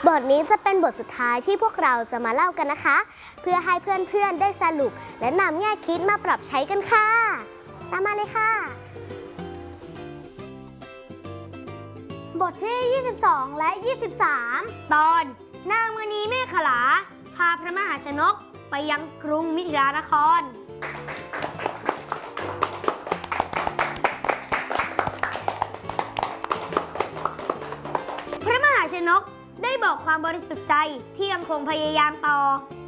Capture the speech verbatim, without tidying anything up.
บทนี้จะเป็นบทสุดท้ายที่พวกเราจะมาเล่ากันนะคะเพื่อให้เพื่อนๆได้สรุปและนำแง่คิดมาปรับใช้กันค่ะตามมาเลยค่ะบทที่ยี่สิบสองและยี่สิบสามตอนนางมณีเมขลาพาพระมหาชนกไปยังกรุงมิถิลานครพระมหาชนกได้บอกความบริสุทธิ์ใจที่ยังคงพยายามต่อ